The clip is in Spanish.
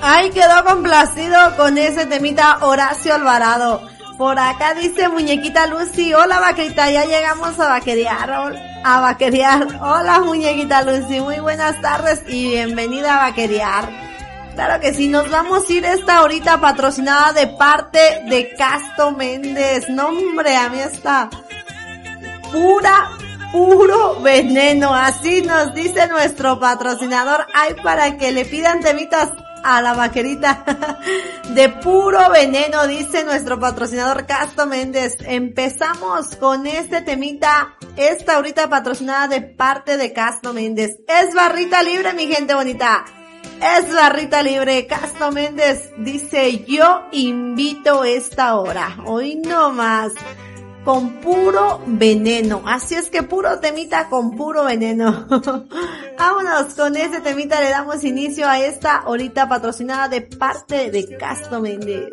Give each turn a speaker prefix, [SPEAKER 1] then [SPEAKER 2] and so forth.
[SPEAKER 1] Ay, quedó complacido con ese temita Horacio Alvarado. Por acá dice Muñequita Lucy, hola vaquerita, ya llegamos a vaquerear. Hola Muñequita Lucy, muy buenas tardes y bienvenida a vaquerear. Claro que sí, nos vamos a ir esta horita patrocinada de parte de Casto Méndez. No hombre, a mí está puro veneno, así nos dice nuestro patrocinador. Ay, para que le pidan temitas a la vaquerita de puro veneno, dice nuestro patrocinador Casto Méndez. Empezamos con este temita, esta ahorita patrocinada de parte de Casto Méndez. Es barrita libre, mi gente bonita. Es barrita libre. Casto Méndez dice, yo invito esta hora. Hoy no más. Con puro veneno. Así es que puro temita con puro veneno. Vámonos con ese temita, le damos inicio a esta horita patrocinada de parte de Casto Méndez.